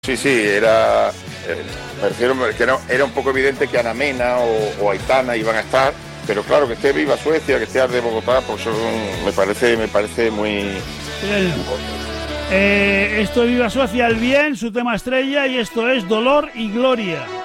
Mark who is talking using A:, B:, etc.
A: Sí, era, me refiero que era un poco evidente que Ana Mena o Aitana iban a estar, pero claro, que esté Viva Suecia, que esté Arde Bogotá, pues me parece muy...
B: Esto es Viva Suecia, el bien, su tema estrella, y esto es Dolor y Gloria.